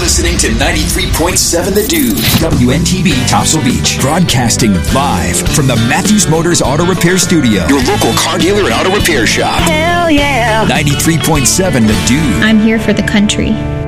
listening to 93.7 The Dude, WNTB Topsail Beach, broadcasting live from the Matthews Motors Auto Repair Studio, your local car dealer and auto repair shop. Hell yeah. 93.7 The Dude. I'm here for the country.